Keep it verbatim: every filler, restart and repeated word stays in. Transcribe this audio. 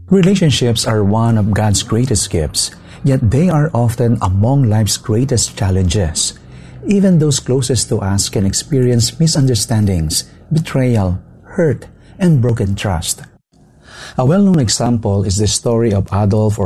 Relationships are one of God's greatest gifts, yet they are often among life's greatest challenges. Even those closest to us can experience misunderstandings, betrayal, hurt, and broken trust. A well-known example is the story of Adolf or